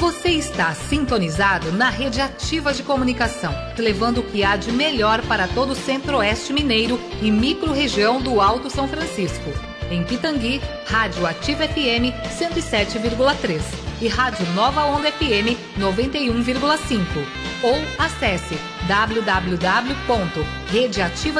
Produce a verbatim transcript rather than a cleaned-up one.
Você está sintonizado na Rede Ativa de Comunicação, levando o que há de melhor para todo o Centro-Oeste Mineiro e micro-região do Alto São Francisco. Em Pitangui, Rádio Ativa F M cento e sete vírgula três e Rádio Nova Onda F M noventa e um vírgula cinco. Ou acesse w w w ponto rede ativa